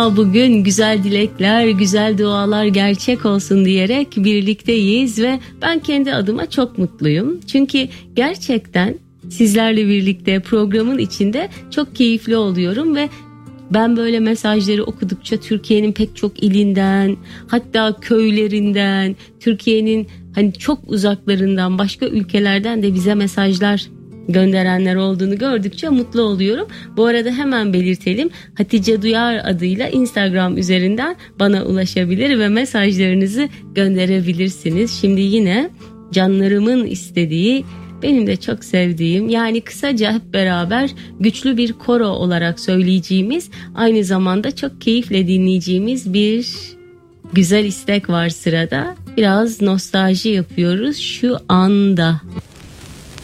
Bugün güzel dilekler, güzel dualar gerçek olsun diyerek birlikteyiz ve ben kendi adıma çok mutluyum. Çünkü gerçekten sizlerle birlikte programın içinde çok keyifli oluyorum ve ben böyle mesajları okudukça Türkiye'nin pek çok ilinden, hatta köylerinden, Türkiye'nin hani çok uzaklarından, başka ülkelerden de bize mesajlar gönderenler olduğunu gördükçe mutlu oluyorum. Bu arada hemen belirtelim, Hatice Duyar adıyla Instagram üzerinden bana ulaşabilir ve mesajlarınızı gönderebilirsiniz. Şimdi yine canlarımın istediği, benim de çok sevdiğim, yani kısaca hep beraber güçlü bir koro olarak söyleyeceğimiz, aynı zamanda çok keyifle dinleyeceğimiz bir güzel istek var sırada. Biraz nostalji yapıyoruz şu anda.